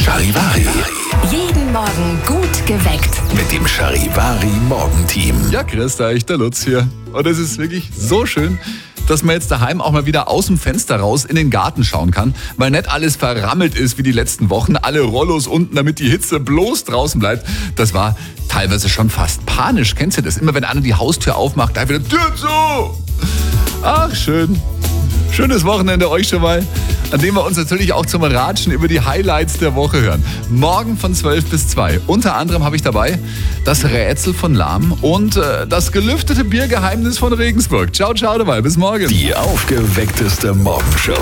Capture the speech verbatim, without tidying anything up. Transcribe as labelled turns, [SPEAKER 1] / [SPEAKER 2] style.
[SPEAKER 1] Charivari.
[SPEAKER 2] Jeden Morgen gut geweckt.
[SPEAKER 1] Mit dem Charivari-Morgenteam.
[SPEAKER 3] Ja, grüß euch, der Lutz hier. Und es ist wirklich so schön, dass man jetzt daheim auch mal wieder aus dem Fenster raus in den Garten schauen kann, weil nicht alles verrammelt ist wie die letzten Wochen, alle Rollos unten, damit die Hitze bloß draußen bleibt. Das war teilweise schon fast panisch, kennst du das? Immer wenn einer die Haustür aufmacht, da wieder Tür zu! Ach, schön. Schönes Wochenende euch schon mal, an dem wir uns natürlich auch zum Ratschen über die Highlights der Woche hören. Morgen von zwölf bis zwei. Unter anderem habe ich dabei das Rätsel von Lahm und äh, das gelüftete Biergeheimnis von Regensburg. Ciao, ciao dabei. Bis morgen.
[SPEAKER 1] Die aufgeweckteste Morgenshow.